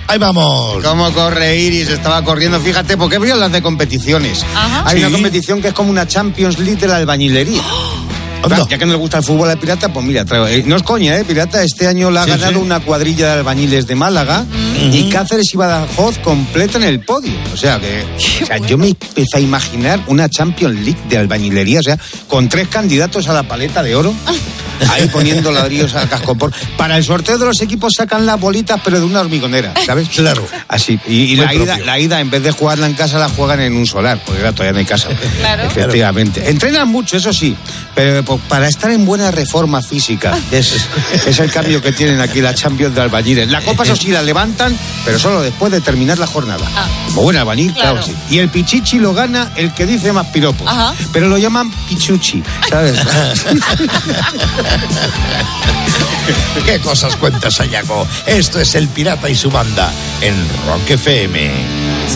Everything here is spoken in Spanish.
Ahí vamos. ¿Cómo corre Iris? Estaba corriendo, fíjate, porque voy a hablar de competiciones. Ajá. Hay una competición que es como una Champions League de la albañilería. Ya que no le gusta el fútbol al Pirata, pues mira, no es coña, Pirata este año le ha ganado una cuadrilla de albañiles de Málaga y Cáceres y Badajoz completa en el podio. O sea, yo me empecé a imaginar una Champions League de albañilería, o sea, con 3 candidatos a la paleta de oro. Ahí poniendo ladrillos a cascopor. Para el sorteo de los equipos sacan las bolitas, pero de una hormigonera, ¿sabes? Claro. Así. Y la ida, en vez de jugarla en casa, la juegan en un solar, porque todavía no hay casa. Claro. Efectivamente. Entrenan mucho, eso sí, pero para estar en buena reforma física. Es el cambio que tienen aquí la Champions de albañiles. La copa, eso sí, la levantan, pero solo después de terminar la jornada. Como buen albañil, claro sí. Y el pichichi lo gana el que dice más piropos. Ajá. Pero lo llaman pichuchi, ¿sabes? ¿Qué cosas cuentas, Sayago? Esto es El Pirata y su banda en Rock FM.